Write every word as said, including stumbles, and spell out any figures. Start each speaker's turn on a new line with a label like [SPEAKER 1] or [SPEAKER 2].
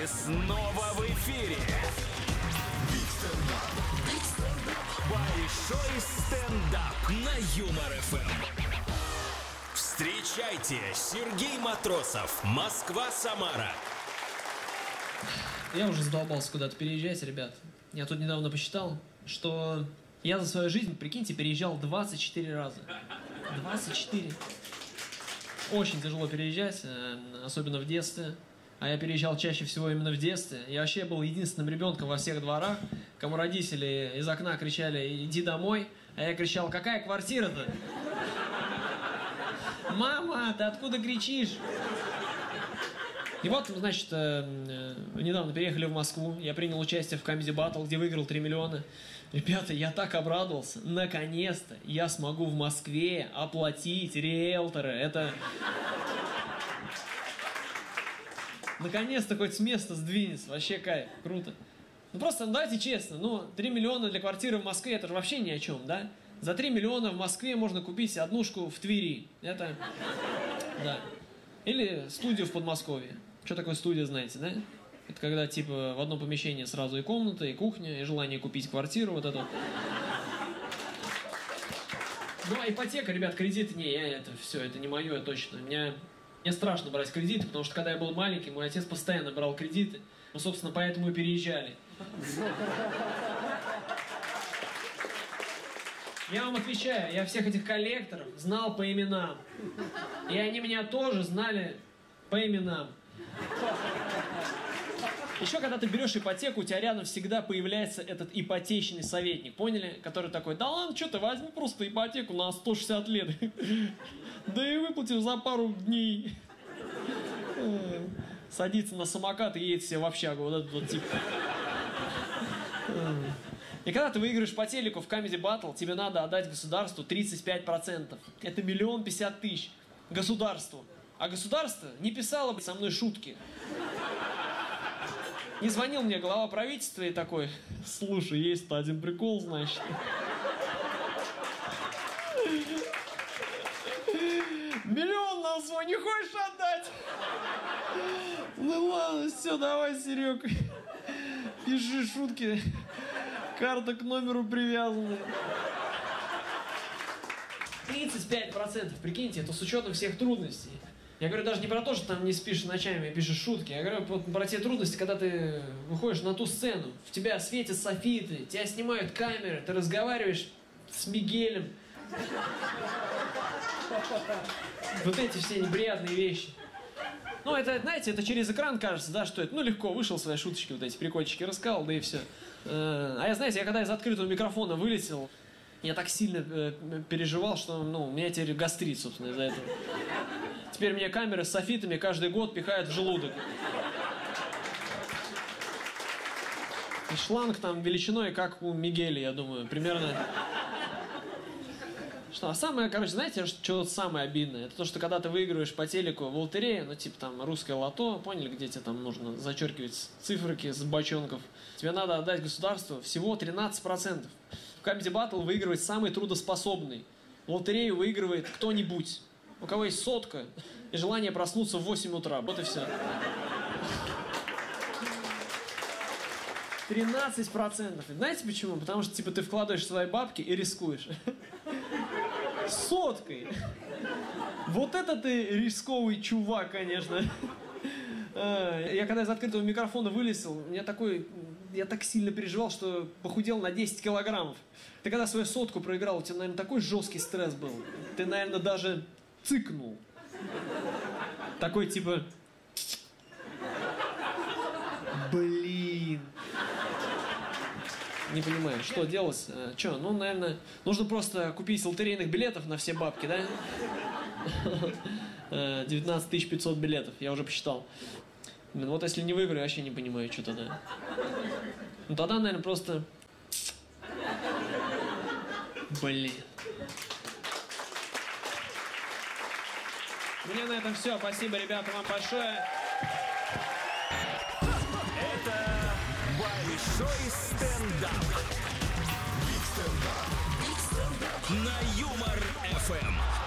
[SPEAKER 1] снова в эфире. Большой стендап на Юмор эф эм. Встречайте, Сергей Матросов, Москва-Самара.
[SPEAKER 2] Я уже задолбался куда-то переезжать, ребят. Я тут недавно посчитал, что я за свою жизнь, прикиньте, переезжал двадцать четыре раза. двадцать четыре. Очень тяжело переезжать, особенно в детстве. А я переезжал чаще всего именно в детстве. Я вообще был единственным ребенком во всех дворах, кому родители из окна кричали «иди домой», а я кричал «какая квартира-то?» «Мама, ты откуда кричишь?» И вот, значит, недавно переехали в Москву, я принял участие в Comedy Battle, где выиграл три миллиона. Ребята, я так обрадовался, наконец-то я смогу в Москве оплатить риэлтора. Это... Наконец-то хоть с места сдвинется, вообще кайф, круто. Ну просто, ну, давайте честно, ну, три миллиона для квартиры в Москве, это же вообще ни о чем, да? За три миллиона в Москве можно купить однушку в Твери, это, да. Или студию в Подмосковье. Что такое студия, знаете, да? Это когда, типа, в одном помещении сразу и комната, и кухня, и желание купить квартиру, вот это. Ну, а ипотека, ребят, кредит, не, я это, все, это не мое, точно. Мне, мне страшно брать кредиты, потому что, когда я был маленький, мой отец постоянно брал кредиты. Ну, собственно, поэтому и переезжали. Я вам отвечаю, я всех этих коллекторов знал по именам. И они меня тоже знали по именам. Еще когда ты берешь ипотеку, у тебя рядом всегда появляется этот ипотечный советник, поняли? Который такой: да ладно, что ты, возьми просто ипотеку на сто шестьдесят лет. Да и выплатишь за пару дней. Садится на самокат и едет себе в общагу. Вот этот вот тип. И когда ты выиграешь по телеку в Comedy Battle, тебе надо отдать государству тридцать пять процентов. Это миллион пятьдесят тысяч. Государству. А государство не писало бы со мной шутки. Не звонил мне глава правительства и такой: слушай, есть-то один прикол, значит. Миллион нам свой не хочешь отдать? Ну ладно, все, давай, Серег. Пиши шутки. Карта к номеру привязана. тридцать пять процентов, прикиньте, это с учетом всех трудностей. Я говорю даже не про то, что там не спишь ночами, а пишешь шутки. Я говорю вот про те трудности, когда ты выходишь на ту сцену, в тебя светят софиты, тебя снимают камеры, ты разговариваешь с Мигелем. Вот эти все неприятные вещи. Ну, это, знаете, это через экран кажется, да, что это, ну, легко, вышел свои шуточки, вот эти прикольчики рассказал, да и все. А я, знаете, я когда из открытого микрофона вылетел, я так сильно переживал, что, ну, у меня теперь гастрит, собственно, из-за этого. Теперь мне камеры с софитами каждый год пихают в желудок. И шланг там величиной, как у Мигеля, я думаю, примерно. Что, а самое, короче, знаете, что самое обидное? Это то, что когда ты выигрываешь по телеку в лотерею, ну, типа там русское лото, поняли, где тебе там нужно зачеркивать циферки с бочонков. Тебе надо отдать государству всего тринадцать процентов. В Comedy Battle выигрывает самый трудоспособный. Лотерею выигрывает кто-нибудь. У кого есть сотка и желание проснуться в восемь утра. Вот и все. тринадцать процентов. Знаете почему? Потому что, типа, ты вкладываешь свои бабки и рискуешь. Соткой. Вот это ты рисковый чувак, конечно. Я когда из открытого микрофона вылезел, я такой, я так сильно переживал, что похудел на десять килограммов. Ты когда свою сотку проиграл, у тебя, наверное, такой жесткий стресс был. Ты, наверное, даже цыкнул. Такой типа: блин. Не понимаю, что делать? Че, ну, наверное, нужно просто купить лотерейных билетов на все бабки, да? девятнадцать тысяч пятьсот билетов, я уже посчитал. Блин, вот если не выиграю, вообще не понимаю, что тогда. Ну, тогда, наверное, просто... Блин. У меня на этом все. Спасибо, ребята, вам большое.
[SPEAKER 1] Это большой стендап. Биг стендап. На Юмор эф эм.